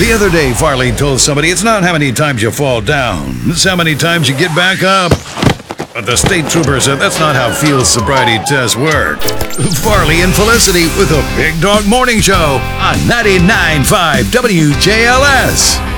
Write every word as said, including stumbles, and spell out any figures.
The other day, Farley told somebody it's not how many times you fall down, it's how many times you get back up. But the state trooper said that's not how field sobriety tests work. Farley and Felicity with the Big Dog Morning Show on ninety-nine point five W J L S.